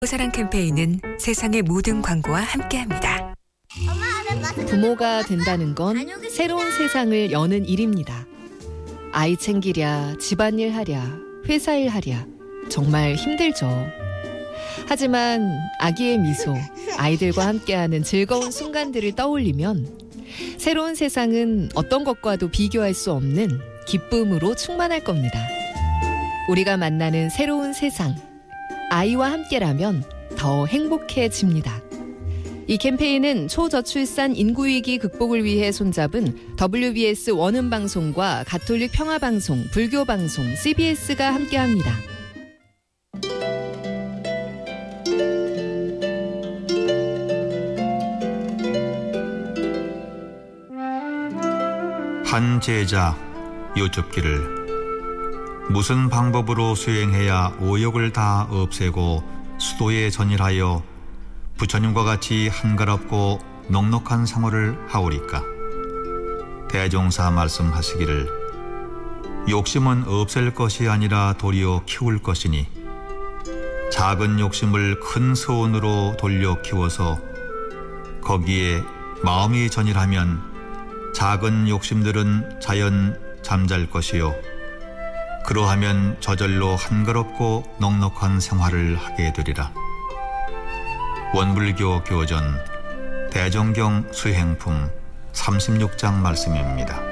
사랑 캠페인은 세상의 모든 광고와 함께합니다. 부모가 된다는 건 새로운 세상을 여는 일입니다. 아이 챙기랴, 집안일 하랴, 회사일 하랴, 정말 힘들죠. 하지만 아기의 미소, 아이들과 함께하는 즐거운 순간들을 떠올리면 새로운 세상은 어떤 것과도 비교할 수 없는 기쁨으로 충만할 겁니다. 우리가 만나는 새로운 세상, 아이와 함께라면 더 행복해집니다. 이 캠페인은 초저출산 인구위기 극복을 위해 손잡은 WBS 원음방송과 가톨릭 평화방송, 불교방송, CBS가 함께합니다. 한 제자 여쭙기를 무슨 방법으로 수행해야 오욕을 다 없애고 수도에 전일하여 부처님과 같이 한가롭고 넉넉한 생활을 하오리까? 대종사 말씀하시기를 욕심은 없앨 것이 아니라 도리어 키울 것이니 작은 욕심을 큰 소원으로 돌려 키워서 거기에 마음이 전일하면 작은 욕심들은 자연 잠잘 것이요 그러하면 저절로 한가롭고 넉넉한 생활을 하게 되리라. 원불교 교전 대정경 수행품 36장 말씀입니다.